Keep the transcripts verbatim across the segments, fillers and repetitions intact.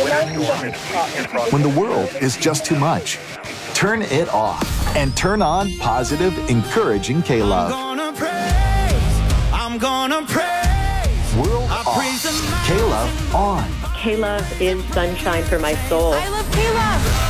When the world is just too much, turn it off and turn on positive, encouraging K-Love. I'm gonna praise, I'm gonna praise. World I off, praise the K-Love on. K-Love is sunshine for my soul. I love K-Love.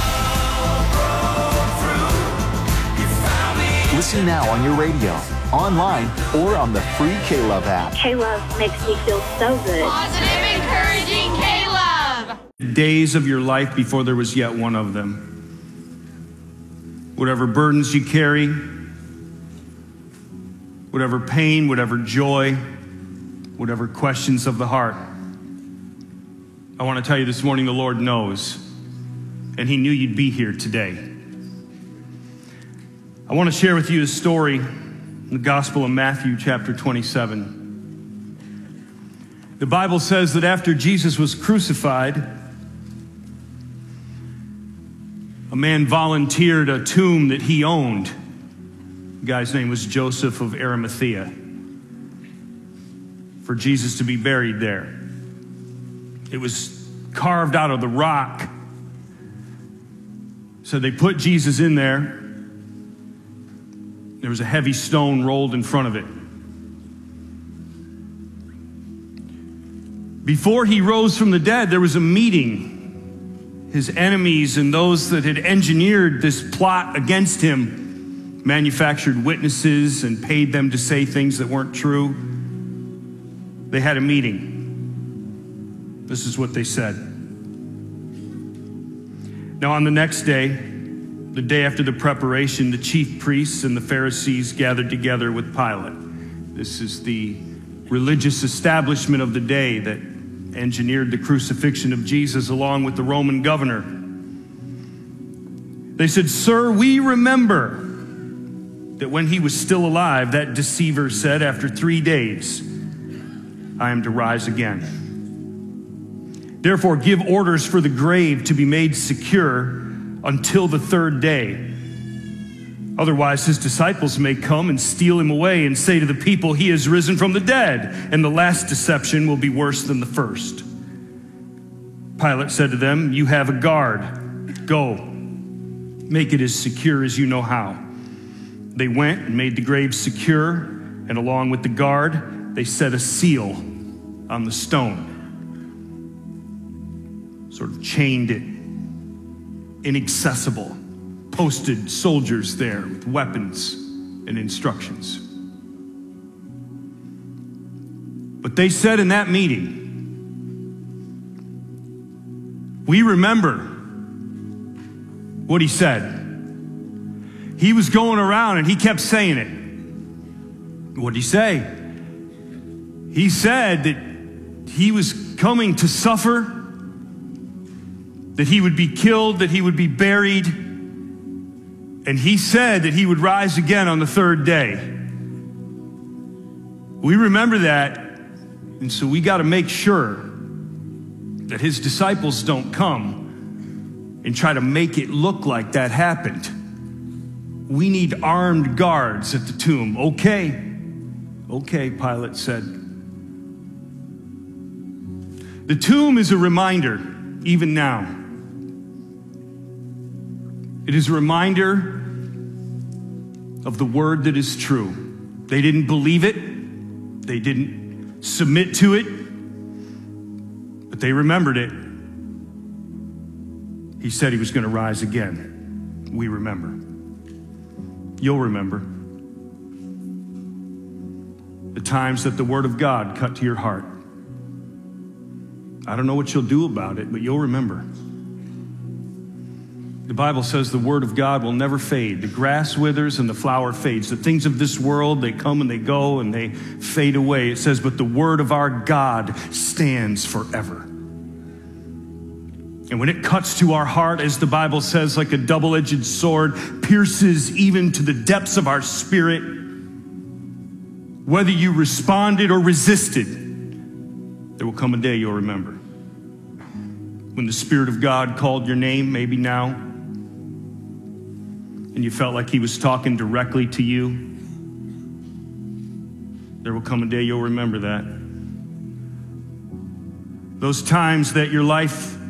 Listen now on your radio, online, or on the free K-Love app. K-Love makes me feel so good. Positive, encouraging K-Love. Days of your life before there was yet one of them. Whatever burdens you carry, whatever pain, whatever joy, whatever questions of the heart, I want to tell you this morning, the Lord knows, and He knew you'd be here today. I want to share with you a story in the Gospel of Matthew, chapter twenty-seven. The Bible says that after Jesus was crucified, a man volunteered a tomb that he owned. The guy's name was Joseph of Arimathea, for Jesus to be buried there. It was carved out of the rock. So they put Jesus in there. There was a heavy stone rolled in front of it. Before he rose from the dead, there was a meeting. His enemies and those that had engineered this plot against him manufactured witnesses and paid them to say things that weren't true. They had a meeting. This is what they said. Now on the next day, the day after the preparation, the chief priests and the Pharisees gathered together with Pilate. This is the religious establishment of the day that engineered the crucifixion of Jesus along with the Roman governor. They said, "Sir, we remember that when he was still alive, that deceiver said, after three days, I am to rise again. Therefore, give orders for the grave to be made secure until the third day. Otherwise, his disciples may come and steal him away and say to the people, he has risen from the dead, and the last deception will be worse than the first." Pilate said to them, "You have a guard. Go, make it as secure as you know how." They went and made the grave secure, and along with the guard, they set a seal on the stone, sort of chained it, inaccessible, posted soldiers there with weapons and instructions. But they said in that meeting, we remember what he said. He was going around and he kept saying it. What did he say? He said that he was coming to suffer, that he would be killed, that he would be buried, and he said that he would rise again on the third day. We remember that, and so we got to make sure that his disciples don't come and try to make it look like that happened. We need armed guards at the tomb. Okay, okay, Pilate said. The tomb is a reminder, even now. It is a reminder of the word that is true. They didn't believe it. They didn't submit to it. But they remembered it. He said he was going to rise again. We remember. You'll remember the times that the word of God cut to your heart. I don't know what you'll do about it, but you'll remember. The Bible says the word of God will never fade. The grass withers and the flower fades. The things of this world, they come and they go and they fade away. It says, but the word of our God stands forever. And when it cuts to our heart, as the Bible says, like a double-edged sword, pierces even to the depths of our spirit, whether you responded or resisted, there will come a day you'll remember. When the Spirit of God called your name, maybe now, and you felt like he was talking directly to you, there will come a day you'll remember that. Those times that your life